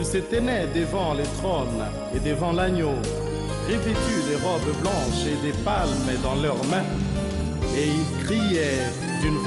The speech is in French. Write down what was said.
se tenaient devant les trônes et devant l'agneau, revêtus de robes blanches et des palmes dans leurs mains, et ils criaient d'une